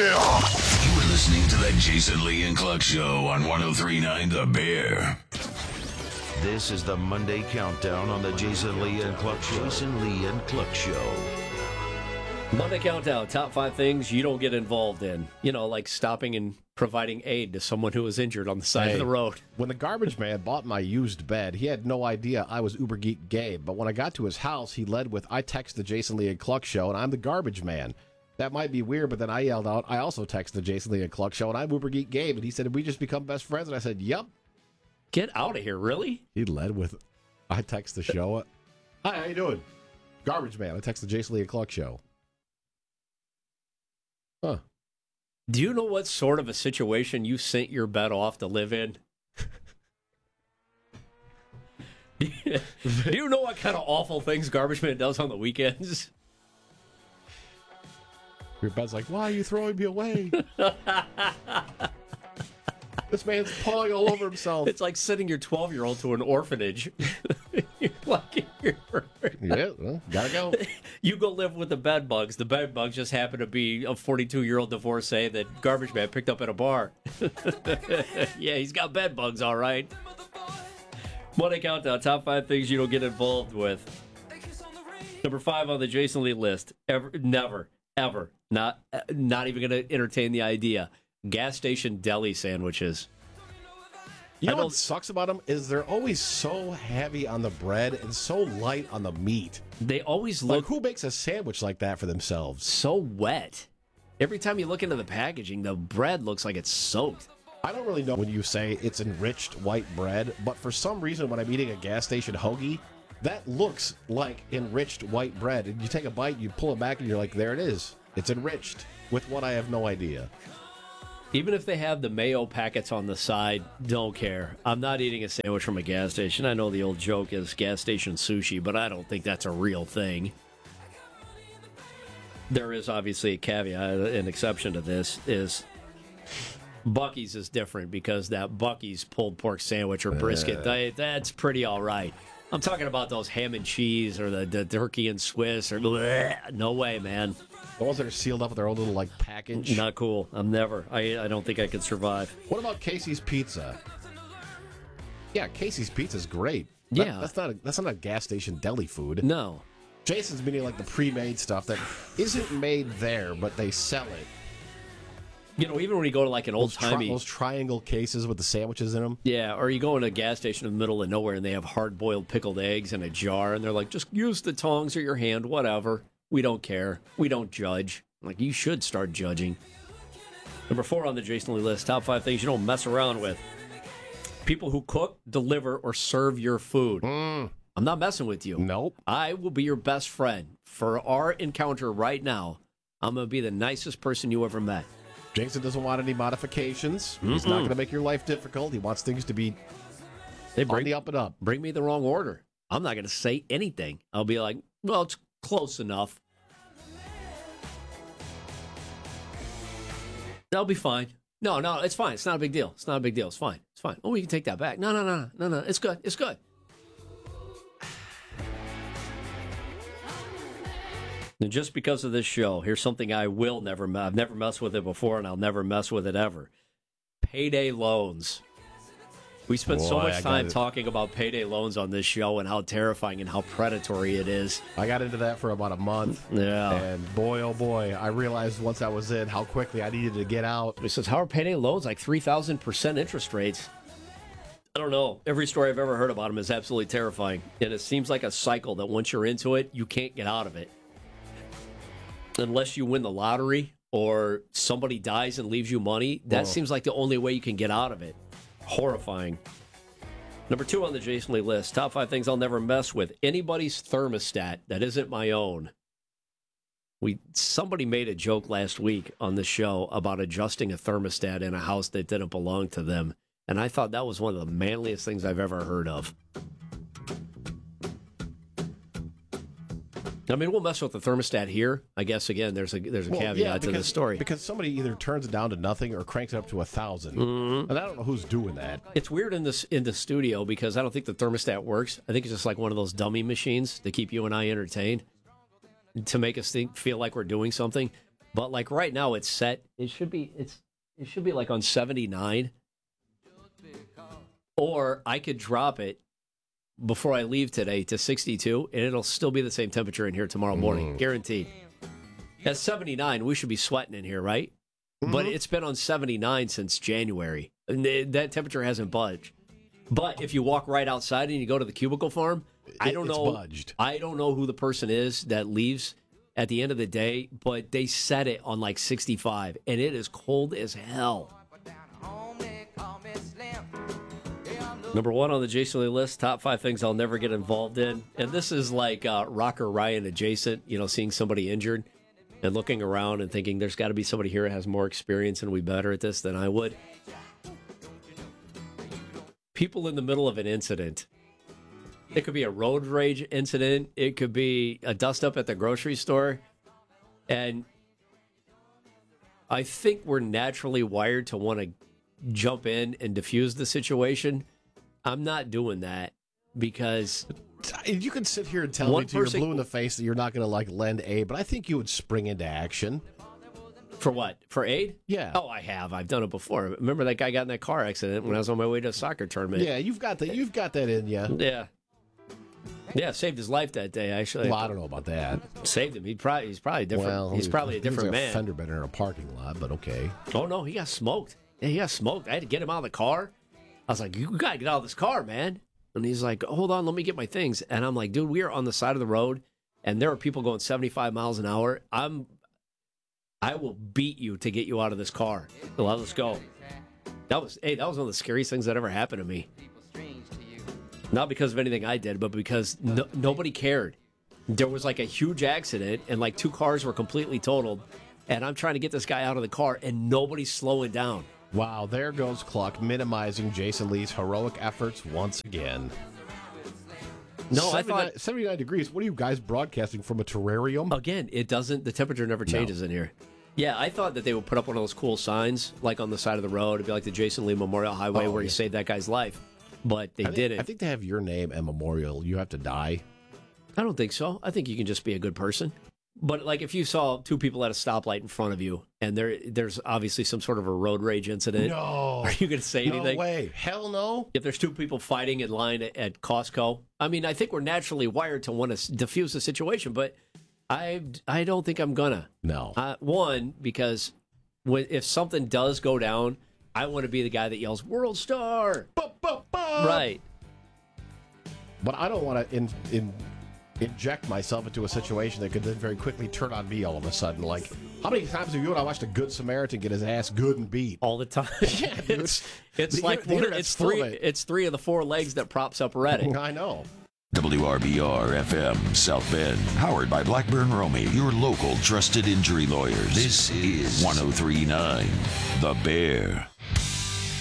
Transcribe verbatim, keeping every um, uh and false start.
You are listening to the Jason Lee and Cluck Show on one oh three point nine The Bear. This is the Monday Countdown on the Jason Lee and Cluck Show. Jason Lee and Cluck Show. Monday Countdown, top five things you don't get involved in. You know, like stopping and providing aid to someone who was injured on the side hey, of the road. When the garbage man bought my used bed, he had no idea I was Uber Geek Gabe. But when I got to his house, he led with, I text the Jason Lee and Cluck Show, and I'm the garbage man. That might be weird, but then I yelled out, I also text the Jason Lee and Cluck Show, and I'm Uber Geek Gabe. And he said, did we just become best friends? And I said, yep. Get out of here, really? He led with, I text the show. Hi, how you doing? Garbage man. I text the Jason Lee and Cluck Show. Huh. Do you know what sort of a situation you sent your bed off to live in? Do you know what kind of awful things Garbage Man does on the weekends? Your bed's like, why are you throwing me away? This man's pawing all over himself. It's like sending your twelve-year-old to an orphanage. You're like, you're... Yeah, well, gotta go. You go live with the bed bugs. The bed bugs just happen to be a forty-two-year-old divorcee that Garbage Man picked up at a bar. Yeah, he's got bed bugs, all right. Monday Countdown, top five things you don't get involved with. Number five on the Jason Lee list. Ever, never, ever, not, not even going to entertain the idea. Gas station deli sandwiches. You know what sucks about them is they're always so heavy on the bread and so light on the meat. They always look... Like, who makes a sandwich like that for themselves? So wet. Every time you look into the packaging, the bread looks like it's soaked. I don't really know when you say it's enriched white bread, but for some reason when I'm eating a gas station hoagie, that looks like enriched white bread. And you take a bite, you pull it back, and you're like, there it is. It's enriched with what I have no idea. Even if they have the mayo packets on the side, don't care. I'm not eating a sandwich from a gas station. I know the old joke is gas station sushi, but I don't think that's a real thing. There is obviously a caveat, an exception to this, is Buc-ee's is different because that Buc-ee's pulled pork sandwich or brisket, uh. that, that's pretty all right. I'm talking about those ham and cheese or the, the turkey and Swiss or bleh, no way, man. The ones that are sealed up with their own little like package. Not cool. I'm never. I I don't think I could survive. What about Casey's Pizza? Yeah, Casey's Pizza is great. Yeah, that, that's not a, that's not a gas station deli food. No. Jason's meaning like the pre-made stuff that isn't made there, but they sell it. You know, even when you go to like an old timey those triangle cases with the sandwiches in them. Yeah, or you go in a gas station in the middle of nowhere and they have hard boiled pickled eggs in a jar, and they're like, just use the tongs or your hand, whatever. We don't care. We don't judge. Like, you should start judging. Number four on the Jason Lee list, top five things you don't mess around with. People who cook, deliver, or serve your food. Mm. I'm not messing with you. Nope. I will be your best friend. For our encounter right now, I'm going to be the nicest person you ever met. Jason doesn't want any modifications. Mm-mm. He's not going to make your life difficult. He wants things to be they bring, on the up and up. Bring me the wrong order. I'm not going to say anything. I'll be like, well, it's close enough. That'll be fine. No, no, it's fine. It's not a big deal. It's not a big deal. It's fine. It's fine. Oh, we can take that back. No, no, no, no, no. It's good. It's good. And just because of this show, here's something I will never, I've never messed with it before, and I'll never mess with it ever. Payday loans. We spent Boy, so much I time got talking about payday loans on this show and how terrifying and how predatory it is. I got into that for about a month. Yeah. And boy, oh boy, I realized once I was in how quickly I needed to get out. He says, how are payday loans like three thousand percent interest rates? I don't know. Every story I've ever heard about them is absolutely terrifying. And it seems like a cycle that once you're into it, you can't get out of it. Unless you win the lottery or somebody dies and leaves you money, that Whoa. seems like the only way you can get out of it. Horrifying. Number two on the Jason Lee list, top five things I'll never mess with. Anybody's thermostat that isn't my own. We Somebody made a joke last week on the show about adjusting a thermostat in a house that didn't belong to them, and I thought that was one of the manliest things I've ever heard of. I mean, we'll mess with the thermostat here. I guess, again, there's a there's a Well, caveat yeah, to because, this story. Because somebody either turns it down to nothing or cranks it up to a thousand. Mm-hmm. And I don't know who's doing that. It's weird in this in the studio because I don't think the thermostat works. I think it's just like one of those dummy machines to keep you and I entertained, to make us think feel like we're doing something. But like right now, it's set. It should be. It's. It should be like on seventy-nine. Or I could drop it before I leave today to sixty-two, and it'll still be the same temperature in here tomorrow morning, mm. guaranteed. At seventy-nine, we should be sweating in here, right? Mm-hmm. But it's been on seventy-nine since January. And that temperature hasn't budged. But if you walk right outside and you go to the cubicle farm, I don't it's know. Budged. I don't know who the person is that leaves at the end of the day, but they set it on like sixty-five, and it is cold as hell. Number one on the Jason Lee list, top five things I'll never get involved in. And this is like uh, Rocker Ryan adjacent, you know, seeing somebody injured and looking around and thinking there's got to be somebody here that has more experience and will be better at this than I would. People in the middle of an incident. It could be a road rage incident. It could be a dust-up at the grocery store. And I think we're naturally wired to want to jump in and diffuse the situation. I'm not doing that because... You can sit here and tell me till you're blue in the face that you're not going to like lend aid, but I think you would spring into action. For what? For aid? Yeah. Oh, I have. I've done it before. Remember that guy got in that car accident when I was on my way to a soccer tournament? Yeah, you've got that. You've got that in you. Yeah. Yeah, saved his life that day. Actually, well, I don't know about that. Saved him. He probably he's probably different. Well, he's probably a different he was man. A fender bender in a parking lot, but okay. Oh no, he got smoked. Yeah, he got smoked. I had to get him out of the car. I was like, "You gotta get out of this car, man." And he's like, "Hold on, let me get my things." And I'm like, "Dude, we are on the side of the road, and there are people going seventy-five miles an hour. I'm, I will beat you to get you out of this car. So let's go." That was, hey, that was one of the scariest things that ever happened to me. Not because of anything I did, but because no, nobody cared. There was like a huge accident, and like two cars were completely totaled. And I'm trying to get this guy out of the car, and nobody's slowing down. Wow, there goes Cluck, minimizing Jason Lee's heroic efforts once again. No, I thought... seventy-nine degrees. What are you guys broadcasting from a terrarium? Again, it doesn't... The temperature never changes no. in here. Yeah, I thought that they would put up one of those cool signs, like on the side of the road. It'd be like the Jason Lee Memorial Highway oh, where yeah. he saved that guy's life. But they I think, didn't. I think they have your name and memorial. You have to die. I don't think so. I think you can just be a good person. But like if you saw two people at a stoplight in front of you and there there's obviously some sort of a road rage incident. No. Are you going to say anything? No way. Hell no. If there's two people fighting in line at, at Costco. I mean, I think we're naturally wired to want to diffuse the situation, but I I don't think I'm going to. No. Uh, one, because when, if something does go down, I want to be the guy that yells, "World Star!" Bah, bah, bah. Right. But I don't want to in, in, inject myself into a situation that could then very quickly turn on me all of a sudden. Like, how many times have you and I watched a Good Samaritan get his ass good and beat? All the time. Yeah, dude. It's, it's the, like the one, it's three. It. It's three of the four legs that props up Reddit. I know. W R B R F M South Bend, powered by Blackburn Romy, your local trusted injury lawyers. This is one oh three point nine The Bear.